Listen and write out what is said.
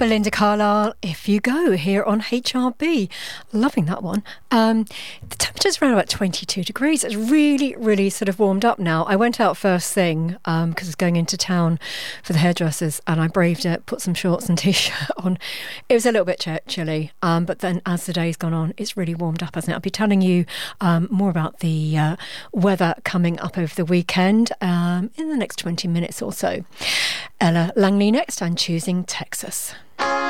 Belinda Carlisle, If You Go, here on HRB. Loving that one. The temperature's around about 22 degrees. It's really, really sort of warmed up now. I went out first thing because I was going into town for the hairdressers, and I braved it, put some shorts and t-shirt on. It was a little bit chilly, but then as the day's gone on, it's really warmed up, hasn't it? I'll be telling you more about the weather coming up over the weekend in the next 20 minutes or so. Ella Langley next, and Choosing Texas.